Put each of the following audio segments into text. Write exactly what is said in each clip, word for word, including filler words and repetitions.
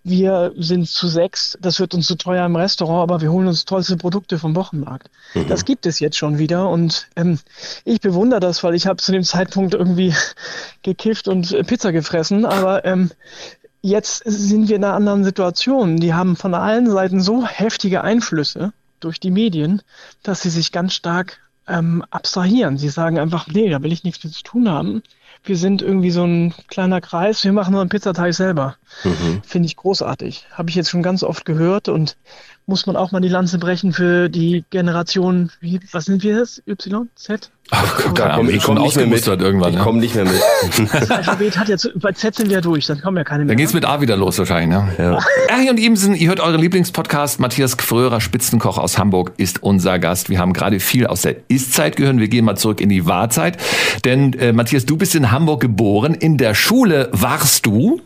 wir sind zu sechs, das wird uns zu teuer im Restaurant, aber wir holen uns tollste Produkte vom Wochenmarkt. Mhm. Das gibt es jetzt schon wieder und ähm, ich bewundere das, weil ich habe zu dem Zeitpunkt irgendwie gekifft und äh, Pizza gefressen, aber ähm, jetzt sind wir in einer anderen Situation. Die haben von allen Seiten so heftige Einflüsse durch die Medien, dass sie sich ganz stark ähm, abstrahieren. Sie sagen einfach, nee, da will ich nichts mit zu tun haben. Wir sind irgendwie so ein kleiner Kreis, wir machen nur einen Pizzateig selber. Mhm. Finde ich großartig. Habe ich jetzt schon ganz oft gehört und muss man auch mal die Lanze brechen für die Generation, wie, was sind wir jetzt? Y? Z? Ach, da komm, ich komme nicht mehr mit. Irgendwann, ich komme nicht mehr mit. Das Alphabet hat jetzt, bei Z sind wir ja durch, dann kommen ja keine mehr. Dann geht's mit A wieder los wahrscheinlich, ne? Ja. Erich und Ebensen, ihr hört euren Lieblingspodcast. Matthias Gfrörer, Spitzenkoch aus Hamburg, ist unser Gast. Wir haben gerade viel aus der Ist-Zeit gehört. Wir gehen mal zurück in die Wahrzeit. Denn, äh, Matthias, du bist in Hamburg geboren. In der Schule warst du?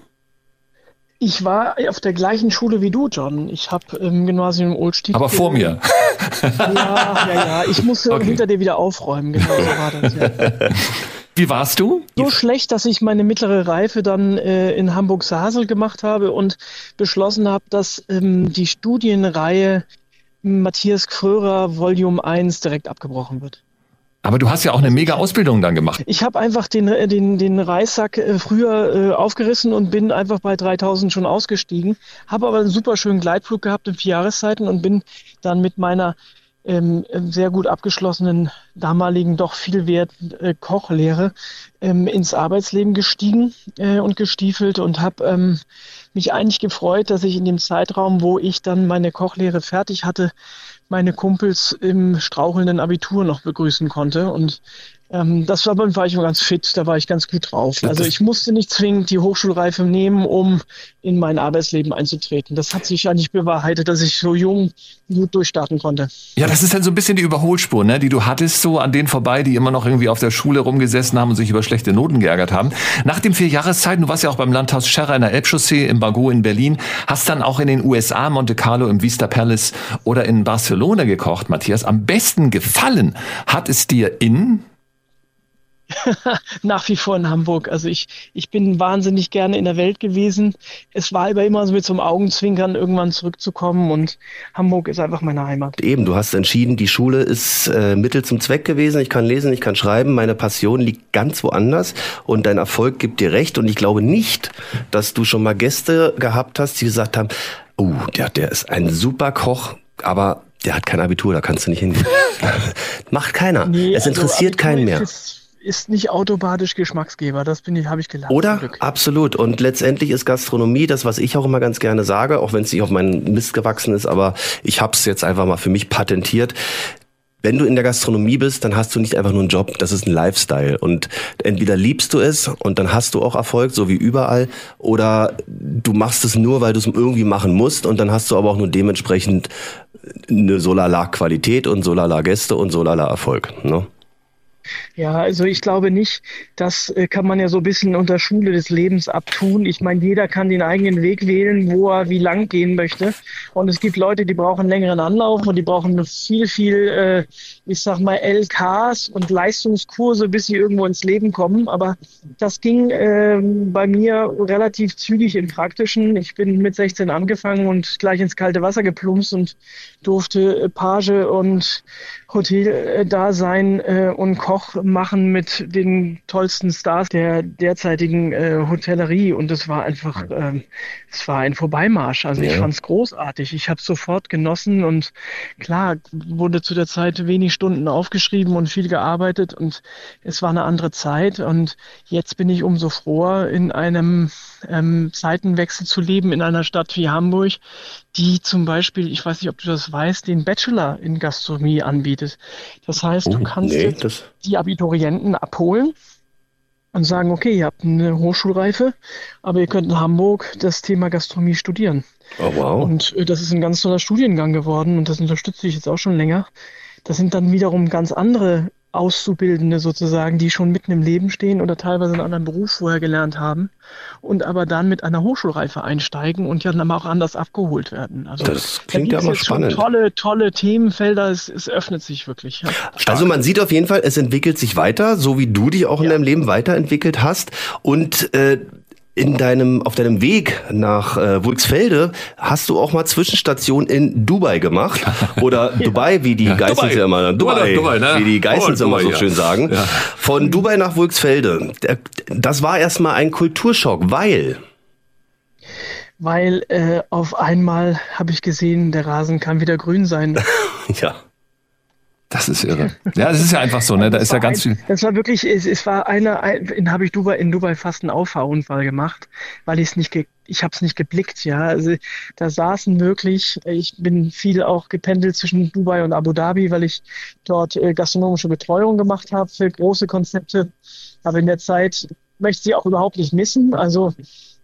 Ich war auf der gleichen Schule wie du, John. Ich habe im Gymnasium Ohlstieg. Aber vor mir. Ja, ja, ja. Ich musste okay. hinter dir wieder aufräumen. Genau so war das. Ja. Wie warst du? So schlecht, dass ich meine mittlere Reife dann äh, in Hamburg-Sasel gemacht habe und beschlossen habe, dass ähm, die Studienreihe Matthias Gfrörer Volume eins direkt abgebrochen wird. Aber du hast ja auch eine mega Ausbildung dann gemacht. Ich habe einfach den, den, den Reissack äh, früher äh, aufgerissen und bin einfach bei dreitausend schon ausgestiegen. Habe aber einen super schönen Gleitflug gehabt in vier Jahreszeiten und bin dann mit meiner ähm, sehr gut abgeschlossenen, damaligen doch viel wert äh, Kochlehre ähm, ins Arbeitsleben gestiegen äh, und gestiefelt und habe ähm, mich eigentlich gefreut, dass ich in dem Zeitraum, wo ich dann meine Kochlehre fertig hatte, meine Kumpels im strauchelnden Abitur noch begrüßen konnte. Und ähm, das war, war ich immer ganz fit, da war ich ganz gut drauf. Also ich musste nicht zwingend die Hochschulreife nehmen, um in mein Arbeitsleben einzutreten. Das hat sich eigentlich bewahrheitet, dass ich so jung gut durchstarten konnte. Ja, das ist dann so ein bisschen die Überholspur, ne, die du hattest, so an denen vorbei, die immer noch irgendwie auf der Schule rumgesessen haben und sich über schlechte Noten geärgert haben. Nach den vier Jahreszeiten, du warst ja auch beim Landhaus Scherrer in der Elbchaussee, im Bargot in Berlin, hast dann auch in den U S A, Monte Carlo, im Vista Palace oder in Barcelona gekocht, Matthias. Am besten gefallen hat es dir in... Nach wie vor in Hamburg. Also ich, ich bin wahnsinnig gerne in der Welt gewesen. Es war aber immer so mit so einem Augenzwinkern, irgendwann zurückzukommen und Hamburg ist einfach meine Heimat. Eben, du hast entschieden, die Schule ist äh, Mittel zum Zweck gewesen. Ich kann lesen, ich kann schreiben. Meine Passion liegt ganz woanders und dein Erfolg gibt dir recht. Und ich glaube nicht, dass du schon mal Gäste gehabt hast, die gesagt haben, oh, der, der ist ein super Koch, aber der hat kein Abitur, da kannst du nicht hingehen. Macht keiner. Nee, es interessiert also keinen mehr. Ist nicht automatisch Geschmacksgeber, das bin ich, habe ich gelernt. Oder? Absolut. Und letztendlich ist Gastronomie das, was ich auch immer ganz gerne sage, auch wenn es nicht auf meinen Mist gewachsen ist, aber ich habe es jetzt einfach mal für mich patentiert. Wenn du in der Gastronomie bist, dann hast du nicht einfach nur einen Job, das ist ein Lifestyle. Und entweder liebst du es und dann hast du auch Erfolg, so wie überall, oder du machst es nur, weil du es irgendwie machen musst und dann hast du aber auch nur dementsprechend eine solala Qualität und solala Gäste und solala Erfolg, ne? Ja, also ich glaube nicht, das äh, kann man ja so ein bisschen unter Schule des Lebens abtun. Ich meine, jeder kann den eigenen Weg wählen, wo er wie lang gehen möchte. Und es gibt Leute, die brauchen längeren Anlauf und die brauchen viel, viel, äh, ich sag mal, L Ks und Leistungskurse, bis sie irgendwo ins Leben kommen. Aber das ging äh, bei mir relativ zügig im Praktischen. Ich bin mit sechzehn angefangen und gleich ins kalte Wasser geplumpst und durfte Page und Hoteldasein äh, und Koch machen mit den tollsten Stars der derzeitigen äh, Hotellerie und es war einfach, ähm, es war ein Vorbeimarsch. Also ich ja. fand es großartig. Ich habe es sofort genossen und klar wurde zu der Zeit wenig Stunden aufgeschrieben und viel gearbeitet und es war eine andere Zeit und jetzt bin ich umso froher, in einem ähm, Zeitenwechsel zu leben in einer Stadt wie Hamburg, die zum Beispiel, ich weiß nicht, ob du das weißt, den Bachelor in Gastronomie anbietet. Das heißt, oh, du kannst nee, das... die Abiturienten abholen und sagen, okay, ihr habt eine Hochschulreife, aber ihr könnt in Hamburg das Thema Gastronomie studieren. Oh, wow. Und äh, das ist ein ganz toller Studiengang geworden und das unterstütze ich jetzt auch schon länger. Das sind dann wiederum ganz andere Auszubildende sozusagen, die schon mitten im Leben stehen oder teilweise einen anderen Beruf vorher gelernt haben und aber dann mit einer Hochschulreife einsteigen und ja dann auch anders abgeholt werden. Also das klingt ja immer spannend. Tolle, tolle Themenfelder, es, es öffnet sich wirklich. Ja. Also man sieht auf jeden Fall, es entwickelt sich weiter, so wie du dich auch in ja. deinem Leben weiterentwickelt hast und äh, In deinem, auf deinem Weg nach äh, Wulksfelde hast du auch mal Zwischenstation in Dubai gemacht. Oder ja. Dubai, wie die ja, Geissens ja immer, Dubai, Dubai, ne? wie die Geissens oh, immer Dubai, so ja. schön sagen. Ja. Von Dubai nach Wulksfelde. Das war erstmal ein Kulturschock, weil... Weil äh, auf einmal habe ich gesehen, der Rasen kann wieder grün sein. Ja. Das ist irre. Ja, das ist ja einfach so, ne? Da ist ja ganz ein, viel. Das war wirklich, es, es war einer, ein, habe ich Dubai, in Dubai fast einen Auffahrunfall gemacht, weil ich es nicht, ge, ich habe es nicht geblickt, ja. Also da saßen wirklich, ich bin viel auch gependelt zwischen Dubai und Abu Dhabi, weil ich dort äh, gastronomische Betreuung gemacht habe für große Konzepte. Aber in der Zeit möchte ich sie auch überhaupt nicht missen. Also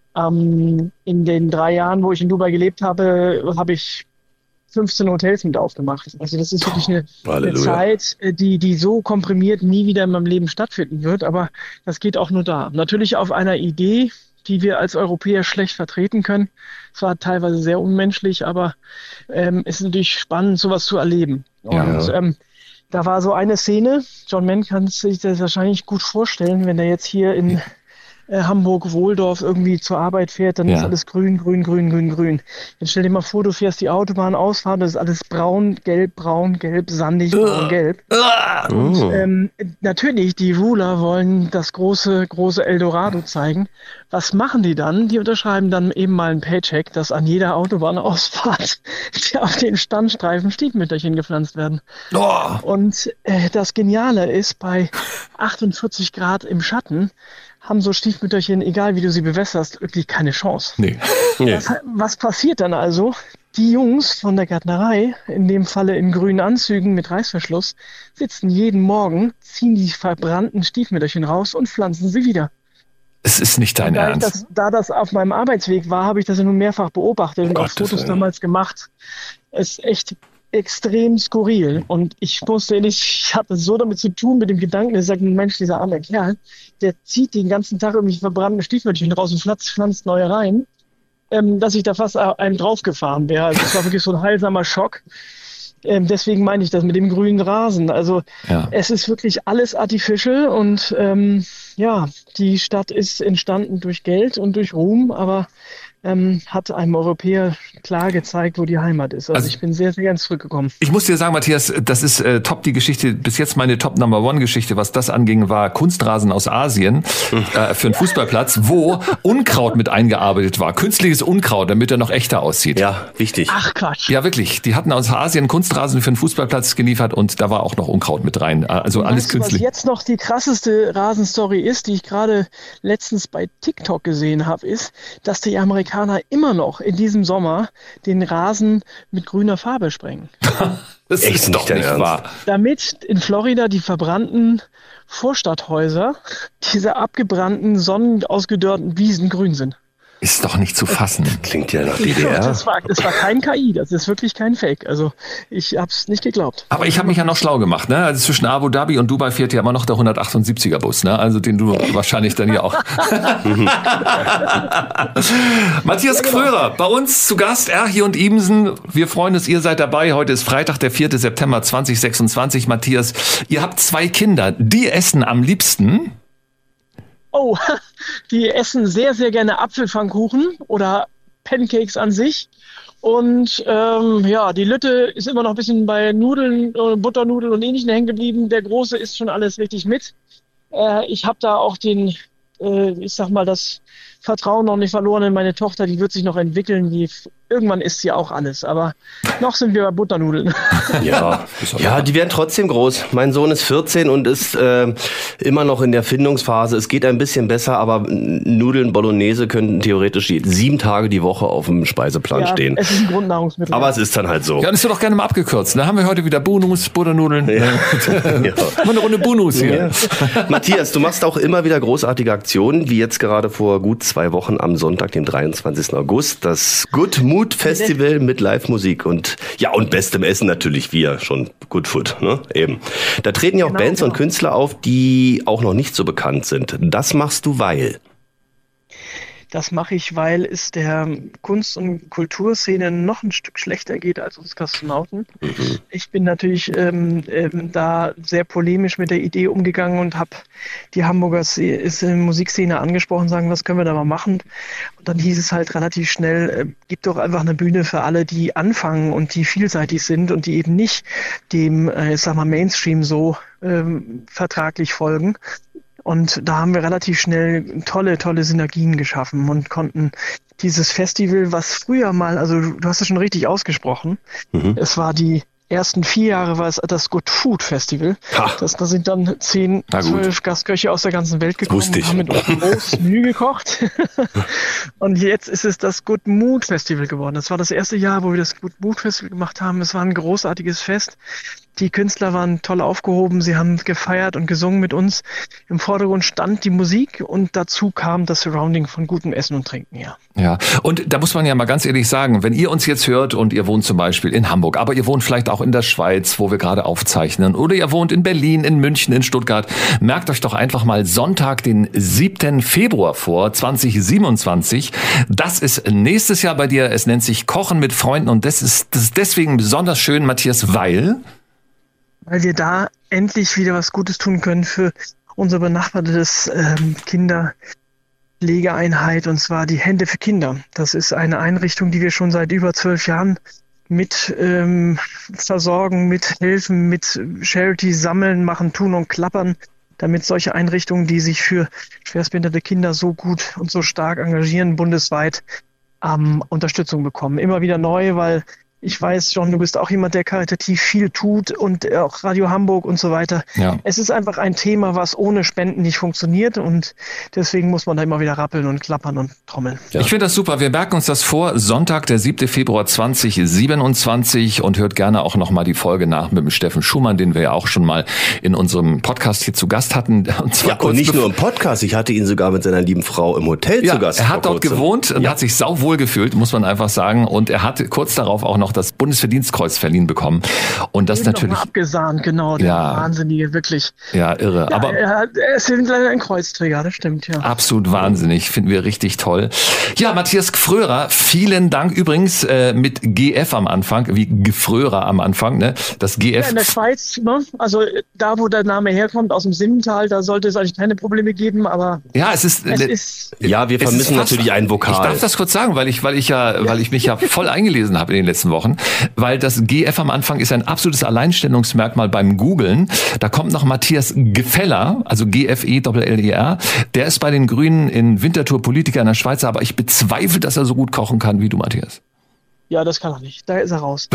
ähm, in den drei Jahren, wo ich in Dubai gelebt habe, habe ich fünfzehn Hotels mit aufgemacht. Also das ist wirklich eine, eine Zeit, die, die so komprimiert nie wieder in meinem Leben stattfinden wird. Aber das geht auch nur da. Natürlich auf einer Idee, die wir als Europäer schlecht vertreten können. Es war teilweise sehr unmenschlich, aber ähm, es ist natürlich spannend, sowas zu erleben. Ja. Und ähm, da war so eine Szene, John Mann kann sich das wahrscheinlich gut vorstellen, wenn er jetzt hier in Hamburg-Wohldorf irgendwie zur Arbeit fährt, dann ja. ist alles grün, grün, grün, grün, grün. Jetzt stell dir mal vor, du fährst die Autobahn ausfahren, das ist alles braun, gelb, braun, gelb, sandig, braun, gelb. Uh. Und ähm, natürlich, die Ruler wollen das große, große Eldorado zeigen. Was machen die dann? Die unterschreiben dann eben mal ein Paycheck, dass an jeder Autobahnausfahrt auf den Standstreifen Stiefmütterchen gepflanzt werden. Oh. Und äh, das Geniale ist, bei achtundvierzig Grad im Schatten haben so Stiefmütterchen, egal wie du sie bewässerst, wirklich keine Chance. Nee. Was, was passiert dann also? Die Jungs von der Gärtnerei, in dem Falle in grünen Anzügen mit Reißverschluss, sitzen jeden Morgen, ziehen die verbrannten Stiefmütterchen raus und pflanzen sie wieder. Es ist nicht dein da Ernst. Das, da das auf meinem Arbeitsweg war, habe ich das ja nun mehrfach beobachtet und auch Fotos damals gemacht. Es ist echt extrem skurril. Und ich musste nicht, ich hatte so damit zu tun, mit dem Gedanken, ich sage, Mensch, dieser arme Kerl, der zieht den ganzen Tag irgendwie verbrannte Stiefmütterchen raus und pflanzt, pflanzt neue rein, ähm, dass ich da fast einem draufgefahren wäre. Also es war wirklich so ein heilsamer Schock. Ähm, deswegen meine ich das mit dem grünen Rasen. Also ja. Es ist wirklich alles artificial und ähm, ja, die Stadt ist entstanden durch Geld und durch Ruhm, aber ähm, hat einem Europäer klar gezeigt, wo die Heimat ist. Also, also ich bin sehr, sehr gern zurückgekommen. Ich muss dir sagen, Matthias, das ist äh, top, die Geschichte, bis jetzt meine Top-Number-One-Geschichte, was das anging, war Kunstrasen aus Asien äh, für einen Fußballplatz, wo Unkraut mit eingearbeitet war. Künstliches Unkraut, damit er noch echter aussieht. Ja, wichtig. Ach Quatsch. Ja, wirklich. Die hatten aus Asien Kunstrasen für einen Fußballplatz geliefert und da war auch noch Unkraut mit rein. Also alles weißt künstlich. Du, was jetzt noch die krasseste Rasenstory ist, die ich gerade letztens bei TikTok gesehen habe, ist, dass die Amerikaner immer noch in diesem Sommer den Rasen mit grüner Farbe sprengen. Das Echt ist doch nicht wahr. Damit in Florida die verbrannten Vorstadthäuser, diese abgebrannten, sonnenausgedörrten Wiesen grün sind. Ist doch nicht zu fassen. Klingt ja nach D D R. Das war, das war kein K I, das ist wirklich kein Fake. Also ich hab's nicht geglaubt. Aber ich habe mich ja noch schlau gemacht, ne? Also zwischen Abu Dhabi und Dubai fährt ja immer noch der hundertachtundsiebziger Bus, ne? Also den du wahrscheinlich dann ja auch. Matthias Krörer, bei uns zu Gast, Erchi und Ibensen. Wir freuen uns, ihr seid dabei. Heute ist Freitag, der vierte September zweitausendsechsundzwanzig. Matthias, ihr habt zwei Kinder. Die essen am liebsten... Oh, die essen sehr, sehr gerne Apfelpfannkuchen oder Pancakes an sich. Und ähm, ja, die Lütte ist immer noch ein bisschen bei Nudeln, äh, Butternudeln und Ähnlichem hängen geblieben. Der Große isst schon alles richtig mit. Äh, ich habe da auch den, äh, ich sag mal, das Vertrauen noch nicht verloren in meine Tochter. Die wird sich noch entwickeln. Die, irgendwann isst sie auch alles. Aber noch sind wir bei Butternudeln. Ja, ja, die werden trotzdem groß. Mein Sohn ist vierzehn und ist äh, immer noch in der Findungsphase. Es geht ein bisschen besser, aber Nudeln Bolognese könnten theoretisch sieben Tage die Woche auf dem Speiseplan ja, stehen. Es ist ein Grundnahrungsmittel. Aber es ist dann halt so. Ja, das wird doch gerne mal abgekürzt. Da haben wir heute wieder Bunus, Butternudeln. Ja. Ja. Mal eine Runde Bunus hier. Ja. Matthias, du machst auch immer wieder großartige Aktionen, wie jetzt gerade vor gut zwei Wochen am Sonntag, dem dreiundzwanzigsten August, das Good Mood Festival mit Live-Musik und ja und bestem Essen natürlich, wir schon Good Food, ne? Eben. Da treten ja auch genau, Bands genau. und Künstler auf, die auch noch nicht so bekannt sind. Das machst du, weil? Das mache ich, weil es der Kunst- und Kulturszene noch ein Stück schlechter geht als uns Gastronauten. Mhm. Ich bin natürlich ähm, ähm, da sehr polemisch mit der Idee umgegangen und habe die Hamburger ist, äh, Musikszene angesprochen, sagen, was können wir da mal machen? Und dann hieß es halt relativ schnell, äh, gib doch einfach eine Bühne für alle, die anfangen und die vielseitig sind und die eben nicht dem, äh, ich sag mal, Mainstream so ähm, vertraglich folgen. Und da haben wir relativ schnell tolle, tolle Synergien geschaffen und konnten dieses Festival, was früher mal, also du hast es schon richtig ausgesprochen, mhm. es war die ersten vier Jahre war es das Good Food Festival. Das, da sind dann zehn, zwölf Gastköche aus der ganzen Welt gekommen und haben mit uns groß Menü gekocht. Und jetzt ist es das Good Mood Festival geworden. Das war das erste Jahr, wo wir das Good Mood Festival gemacht haben. Es war ein großartiges Fest. Die Künstler waren toll aufgehoben. Sie haben gefeiert und gesungen mit uns. Im Vordergrund stand die Musik und dazu kam das Surrounding von gutem Essen und Trinken, ja. Ja, und da muss man ja mal ganz ehrlich sagen, wenn ihr uns jetzt hört und ihr wohnt zum Beispiel in Hamburg, aber ihr wohnt vielleicht auch in der Schweiz, wo wir gerade aufzeichnen, oder ihr wohnt in Berlin, in München, in Stuttgart, merkt euch doch einfach mal Sonntag, den siebten Februar vor, zwanzig siebenundzwanzig. Das ist nächstes Jahr bei dir. Es nennt sich Kochen mit Freunden und das ist, das ist deswegen besonders schön, Matthias, weil... Weil wir da endlich wieder was Gutes tun können für unser benachbartes ähm, Kinderpflegeeinheit, und zwar die Hände für Kinder. Das ist eine Einrichtung, die wir schon seit über zwölf Jahren mit ähm, versorgen, mit helfen, mit Charity sammeln, machen, tun und klappern, damit solche Einrichtungen, die sich für schwerstbehinderte Kinder so gut und so stark engagieren, bundesweit ähm, Unterstützung bekommen. Immer wieder neu, weil ich weiß, John, du bist auch jemand, der karitativ viel tut und auch Radio Hamburg und so weiter. Ja. Es ist einfach ein Thema, was ohne Spenden nicht funktioniert und deswegen muss man da immer wieder rappeln und klappern und trommeln. Ja. Ich finde das super. Wir merken uns das vor. Sonntag, der siebte Februar zwanzig siebenundzwanzig und hört gerne auch nochmal die Folge nach mit dem Steffen Schumann, den wir ja auch schon mal in unserem Podcast hier zu Gast hatten. Und zwar ja, und nicht nur im Podcast. Ich hatte ihn sogar mit seiner lieben Frau im Hotel ja, zu Gast. Er hat dort kurzem. gewohnt und ja. hat sich sauwohl gefühlt, muss man einfach sagen. Und er hat kurz darauf auch noch das Bundesverdienstkreuz verliehen bekommen. Und das natürlich. Noch mal abgesahnt, genau. Der ja, Wahnsinnige, wirklich. Ja, irre. Ja, aber er, er ist leider ein Kreuzträger, das stimmt, ja. Absolut wahnsinnig. Finden wir richtig toll. Ja, Matthias Gfrörer, vielen Dank übrigens äh, mit G F am Anfang, wie Gfrörer am Anfang, ne? Das G F. Ja, in der Schweiz, ne? Also da, wo der Name herkommt, aus dem Simmental, da sollte es eigentlich keine Probleme geben, aber. Ja, es ist. Es ne, ist ja, wir vermissen natürlich einen Vokal. Ich darf das kurz sagen, weil ich, weil ich ja, ja. weil ich mich ja voll eingelesen habe in den letzten Wochen. Weil das G F am Anfang ist ein absolutes Alleinstellungsmerkmal beim Googlen. Da kommt noch Matthias Gefeller, also G F E L L E R. Der ist bei den Grünen in Winterthur Politiker in der Schweiz, aber ich bezweifle, dass er so gut kochen kann wie du, Matthias. Ja, das kann er nicht. Da ist er raus.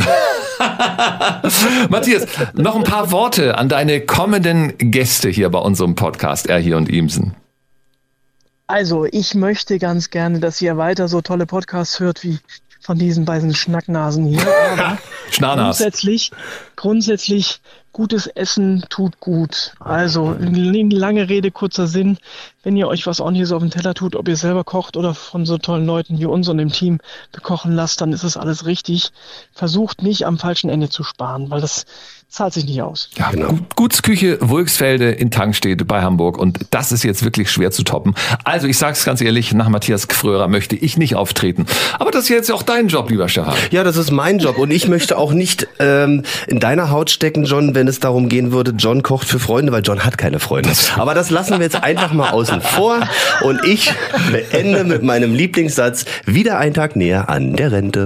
Matthias, noch ein paar Worte an deine kommenden Gäste hier bei unserem Podcast R hier und Ihmsen. Also, ich möchte ganz gerne, dass ihr weiter so tolle Podcasts hört wie von diesen beiden Schnacknasen hier. Aber grundsätzlich, grundsätzlich, gutes Essen tut gut. Also, lange Rede, kurzer Sinn. Wenn ihr euch was ordentliches auf den Teller tut, ob ihr selber kocht oder von so tollen Leuten wie uns und dem Team bekochen lasst, dann ist das alles richtig. Versucht nicht am falschen Ende zu sparen, weil das zahlt sich nicht aus. Ja, genau. Gutsküche Wulksfelde in Tankstedt bei Hamburg und das ist jetzt wirklich schwer zu toppen. Also ich sag's ganz ehrlich, nach Matthias Gfrörer möchte ich nicht auftreten. Aber das ist jetzt auch dein Job, lieber Stefan. Ja, das ist mein Job und ich möchte auch nicht ähm, in deiner Haut stecken, John, wenn es darum gehen würde, John kocht für Freunde, weil John hat keine Freunde. Aber das lassen wir jetzt einfach mal außen vor und ich beende mit meinem Lieblingssatz: wieder ein Tag näher an der Rente.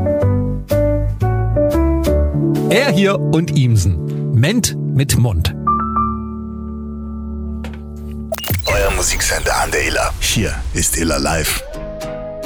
Er hier und Ihmsen. Ment mit Mund. Euer Musiksender an der Iller. Hier ist Iller Live.